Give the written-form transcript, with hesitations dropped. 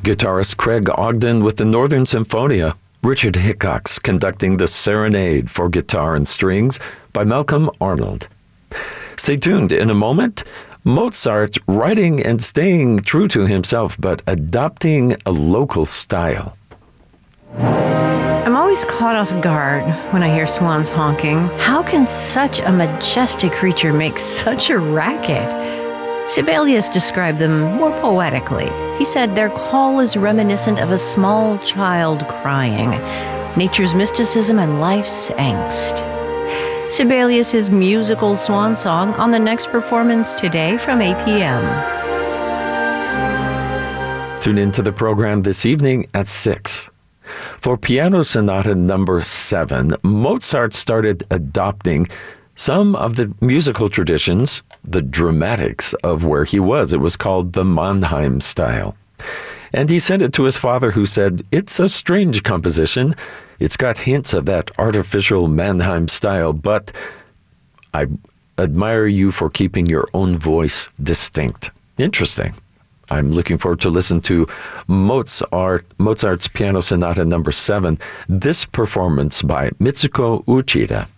Guitarist Craig Ogden with the Northern Symphonia. Richard Hickox conducting the Serenade for Guitar and Strings by Malcolm Arnold. Stay tuned. In a moment, Mozart writing and staying true to himself, but adopting a local style. I'm always caught off guard when I hear swans honking. How can such a majestic creature make such a racket? Sibelius described them more poetically. He said their call is reminiscent of a small child crying, nature's mysticism and life's angst. Sibelius' musical swan song on the next performance today from 8 p.m. Tune into the program this evening at 6. For Piano Sonata number 7, Mozart started adopting some of the musical traditions, the dramatics of where he was. It was called the Mannheim style. And he sent it to his father, who said, "It's a strange composition. It's got hints of that artificial Mannheim style, but I admire you for keeping your own voice distinct." Interesting. I'm looking forward to listen to Mozart's Piano Sonata number 7, this performance by Mitsuko Uchida.